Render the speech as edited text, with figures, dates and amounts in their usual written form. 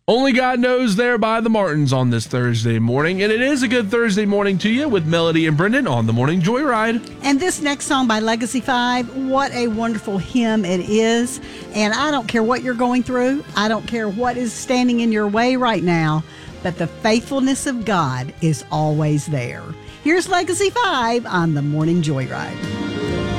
Only God Knows there by the Martins on this Thursday morning. And it is a good Thursday morning to you with Melody and Brendan on the Morning Joyride. And this next song by Legacy 5, what a wonderful hymn it is. And I don't care what you're going through. I don't care what is standing in your way right now. But the faithfulness of God is always there. Here's Legacy 5 on the Morning Joyride.